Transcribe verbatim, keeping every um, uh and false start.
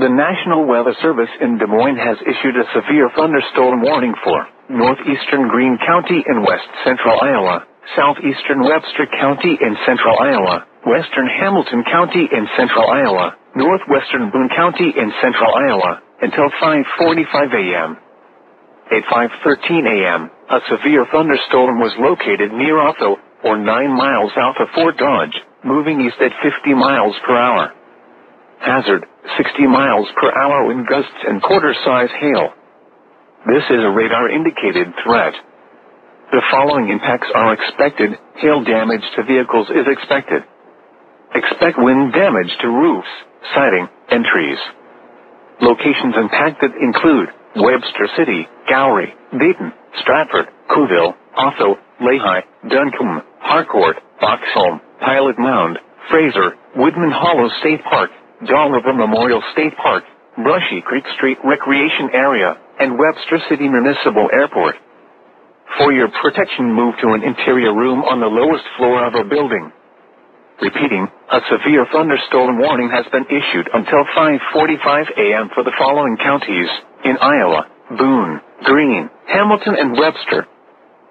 The National Weather Service in Des Moines has issued a severe thunderstorm warning for northeastern Greene County in west central Iowa, southeastern Webster County in central Iowa, western Hamilton County in central Iowa, northwestern Boone County in central Iowa, until five forty-five a m At five thirteen a m, a severe thunderstorm was located near Otho, or nine miles south of Fort Dodge, moving east at fifty miles per hour. Hazard, sixty miles per hour wind gusts and quarter-size hail. This is a radar-indicated threat. The following impacts are expected. Hail damage to vehicles is expected. Expect wind damage to roofs, siding, and trees. Locations impacted include Webster City, Gowrie, Dayton, Stratford, Couville, Otho, Lehi, Duncombe, Harcourt, Boxholm, Pilot Mound, Fraser, Woodman Hollow State Park, Dolliver Memorial State Park, Brushy Creek Street Recreation Area, and Webster City Municipal Airport. For your protection, move to an interior room on the lowest floor of a building. Repeating, a severe thunderstorm warning has been issued until five forty-five a m for the following counties in Iowa: Boone, Greene, Hamilton, and Webster.